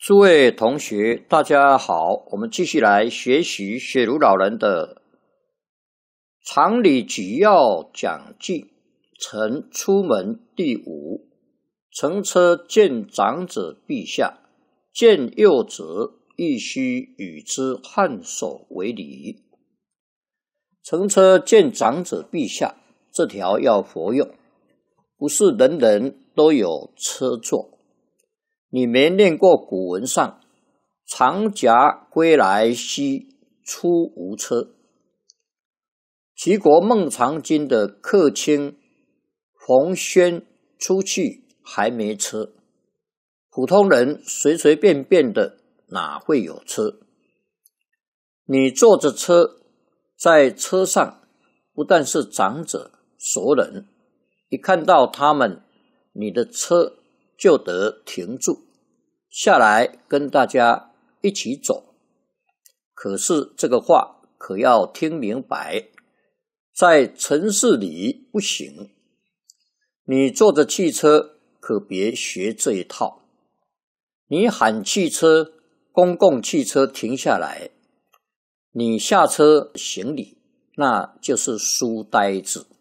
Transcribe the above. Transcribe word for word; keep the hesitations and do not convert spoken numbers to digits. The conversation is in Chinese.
诸位同学，大家好，我们继续来学习雪茹老人的常理举要讲记，乘出门第五。乘车见长者陛下，见幼者亦须与之颔首为礼。乘车见长者陛下，这条要活用，不是人人都有车坐。你没念过古文上长甲归来兮出无车。齐国孟尝君的客卿冯谖出去还没车，普通人随随便便的哪会有车？你坐着车，在车上不但是长者熟人，一看到他们，你的车就得停住下来跟大家一起走。可是这个话可要听明白，在城市里不行。你坐着汽车可别学这一套。你喊汽车，公共汽车停下来，你下车行礼，那就是书呆子。